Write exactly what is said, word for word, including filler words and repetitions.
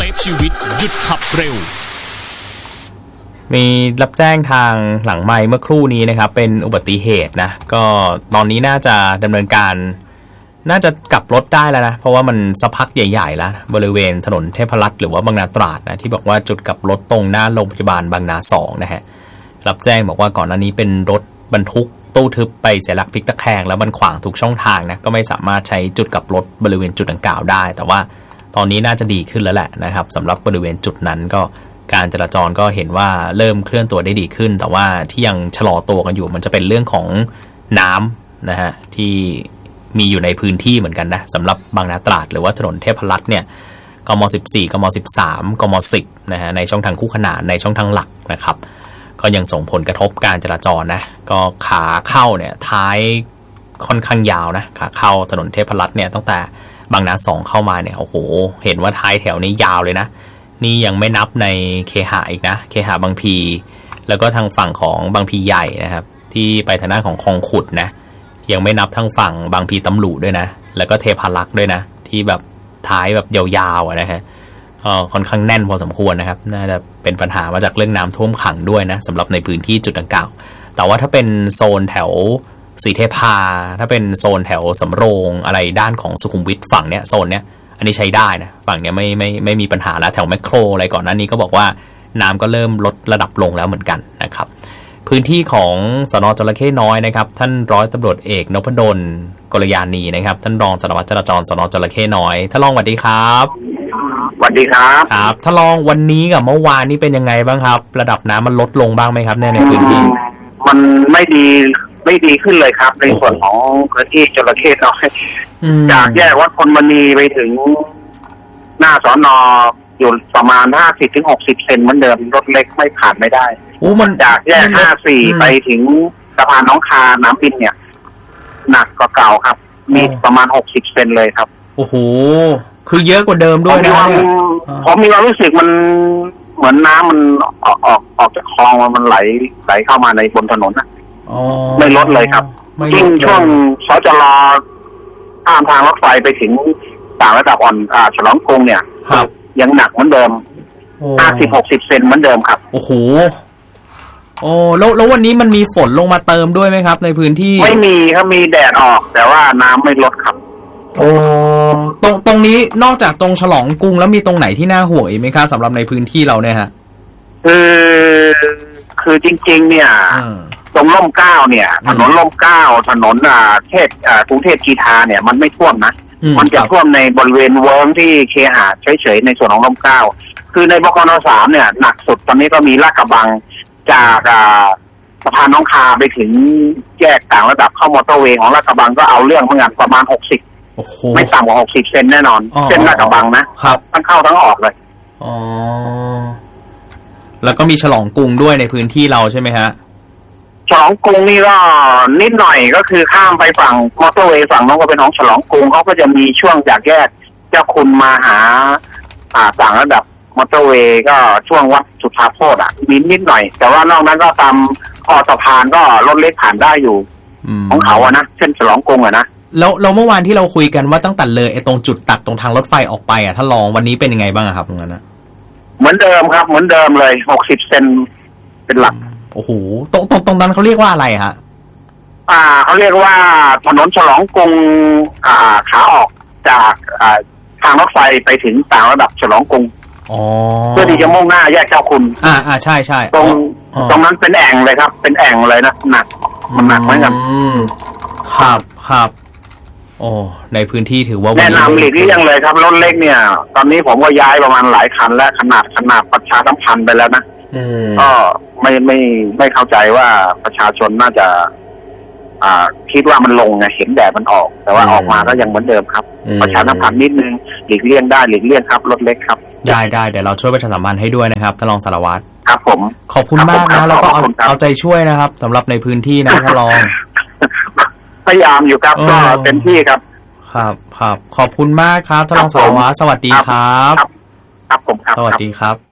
ฟชีวิตหยุดขับเร็วมีรับแจ้งทางหลังไมค์เมื่อครู่นี้นะครับเป็นอุบัติเหตุนะก็ตอนนี้น่าจะดำเนินการน่าจะกลับรถได้แล้วนะเพราะว่ามันสักพักใหญ่ๆแล้วบริเวณถนนเทพรัตน์หรือว่าบางนาตราดนะที่บอกว่าจุดกลับรถตรงหน้าโรงพยาบาลบางนาสองนะฮะรับแจ้งบอกว่าก่อนหน้านี้เป็นรถบรรทุกตู้ทึบไปเสียหลักพลิกตะแคงแล้วมันขวางทุกช่องทางนะก็ไม่สามารถใช้จุดกลับรถบริเวณจุดดังกล่าวได้แต่ว่าตอนนี้น่าจะดีขึ้นแล้วแหละนะครับสำหรับบริเวณจุดนั้นก็การจราจรก็เห็นว่าเริ่มเคลื่อนตัวได้ดีขึ้นแต่ว่าที่ยังชะลอตัวกันอยู่มันจะเป็นเรื่องของน้ำนะฮะที่มีอยู่ในพื้นที่เหมือนกันนะสำหรับบางนาตราดหรือว่าถนนเทพรัตน์เนี่ยกมสิบสี่กมสิบสามกมสิบนะฮะในช่องทางคู่ขนานในช่องทางหลักนะครับก็ยังส่งผลกระทบการจราจรนะก็ขาเข้าเนี่ยท้ายค่อนข้างยาวนะขาเข้าถนนเทพรัตน์เนี่ยตั้งแต่บางนาสองเข้ามาเนี่ยโอ้โหเห็นว่าท้ายแถวนี้ยาวเลยนะนี่ยังไม่นับในเคหะอีกนะเคหะบางพีแล้วก็ทางฝั่งของบางพีใหญ่นะครับที่ไปทางด้านของคลองขุดนะยังไม่นับทางฝั่งบางพีตำลุด้วยนะแล้วก็เทพารักษ์ด้วยนะที่แบบท้ายแบบยาวๆนะฮะก็ค่อนข้างแน่นพอสมควรนะครับน่าจะเป็นปัญหามาจากเรื่องน้ำท่วมขังด้วยนะสำหรับในพื้นที่จุดดังกล่าวแต่ว่าถ้าเป็นโซนแถวศรีเทพาถ้าเป็นโซนแถวสำโรงอะไรด้านของสุขุมวิทฝั่งเนี้ยโซนเนี้ยอันนี้ใช้ได้นะฝั่งเนี้ยไม่ไม่ไม่มีปัญหาแล้วแถวแมคโครอะไรก่อนหน้านี้ก็บอกว่าน้ำก็เริ่มลดระดับลงแล้วเหมือนกันนะครับพื้นที่ของสน.จระเข้น้อยนะครับท่านร้อยตำรวจเอกนพดลกลยานีนะครับท่านรองสารวัตรจราจรสน.จระเข้น้อยท่านรองสวัสดีครับสวัสดีครับครับท่านรองวันนี้กับเมื่อวานนี้เป็นยังไงบ้างครับระดับน้ำมันลดลงบ้างไหมครับในพื้นที่มันไม่ดีไม่ดีขึ้นเลยครับในส่วนของพื้นที่จระเข้น้อยจากแยกวัดพลมณีไปถึงหน้าสน.อยู่ประมาณห้าสิบถึงหกสิบเซนเหมือนเดิมรถเล็กไม่ผ่านไม่ได้มันจากแยกห้าสี่ไปถึงสะพานน้องคาน้ำบินเนี่ยหนักกว่าเก่าครับมีประมาณหกสิบเซนเลยครับโอ้โหคือเยอะกว่าเดิมด้วยนะเนี่ยผมมีความรู้สึกมันเหมือนน้ำมันออกออกออกจากคลองมันไหลไหลเข้ามาในบนถนนนะไม่ลดเลยครับยิ่งช่วงสจรข้ามทางรถไฟไปถึงต่างระดับอ่อนอ่าฉลองกรุงเนี่ยยังหนักเหมือนเดิมห้าสิบหกสิบเซนเหมือนเดิมครับโอ้โหโอ้แล้วแล้ววันนี้มันมีฝนลงมาเติมด้วยไหมครับในพื้นที่ไม่มีครับมีแดดออกแต่ว่าน้ำไม่ลดครับโอ้ตรงตรงนี้นอกจากตรงฉลองกรุงแล้วมีตรงไหนที่น่าห่วงอีกไหมครับสำหรับในพื้นที่เราเนี่ยฮะคือคือจริงๆเนี่ยตรงร่มเกล้าเนี่ยถนนร่มเกล้าถนนอ่าเทพอ่ากรุงเทพกีฬาเนี่ยมันไม่ท่วมนะมันจะท่วมในบริเวณเวิร์กที่เคหะเฉยๆในส่วนของร่มเกล้าคือในบกน.สามเนี่ยหนักสุดตอนนี้ก็มีลาดกระบังจากสะพานน้องคาไปถึงแยกต่างระดับเข้ามอเตอร์เวย์ของลาดกระบังก็เอาเรื่องเหมือนกันประมาณหกสิบไม่ต่ำกว่าหกสิบเซนแน่นอนเส้นลาดกระบังนะครับทั้งเข้าทั้งออกเลยอ๋อแล้วก็มีฉลองกรุงด้วยในพื้นที่เราใช่ไหมฮะฉลองกรุงนี่ก็นิดหน่อยก็คือข้ามไปฝั่งมอเตอร์เวย์ฝั่งน้องก็เป็นของฉลองกรุงเขาก็จะมีช่วงจากแยกเจ้าคุณมาหาอ่าต่างระดับมอเตอร์เวย์ก็ช่วงวัดสุทธาโพธิอ่ะมีนิดหน่อยแต่ว่านอกนั้นก็ตามคอสะพานก็รถเล็กผ่านได้อยู่ของเขาอะนะเส้นฉลองกรุงอะนะแล้วเราเมื่อวานที่เราคุยกันว่าตั้งแต่เลยไอ้ตรงจุดตัดตรงทางรถไฟออกไปอ่ะถ้าลองวันนี้เป็นยังไงบ้างครับตรงนั้นนะเหมือนเดิมครับเหมือนเดิมเลยหกสิบเซนเป็นหลักโอ้โหตรงตรงตรงนั้นเขาเรียกว่าอะไรฮะอ่าเขาเรียกว่าถนนฉลองกรุงอ่าขาออกจากอ่าทางรถไฟไปถึงต่างระดับฉลองกรุงเพื่อที่จะมุ่งหน้าแยกเจ้าคุณอ่าอ่าใช่ใช่ตรงตรงนั้นเป็นแอ่งเลยครับเป็นแอ่งเลยนะหนักมันหนักเหมือนกันครับครับโอ้ในพื้นที่ถือว่าแนะนำหลีกเลี่ยงเลยครับรถเล็กเนี่ยตอนนี้ผมก็ย้ายประมาณหลายคันแล้วขนาดขนาดประชาสัมพันธ์ไปแล้วนะก็ไม่ไม่ไม่เข้าใจว่าประชาชนน่าจะอ่าคิดว่ามันลงไงเห็นแดดมันออกแต่ว่าออกมาก็ยังเหมือนเดิมครับประชาสัมพันธ์นิดนึงหลีกเลี่ยงได้หลีกเลี่ยงครับรถเล็กครับได้ได้เดี๋ยวเราช่วยประชาสัมพันธ์ให้ด้วยนะครับท่านรองสารวัตรครับผมขอบคุณมากนะแล้วก็เอาเอาใจช่วยนะครับสำหรับในพื้นที่นะท่านรองพยายามอยู่ครับก็เต็มที่ครับครับครับขอบคุณมากครับท่านรองสารวัตรสวัสดีครับครับผมครับสวัสดีครับ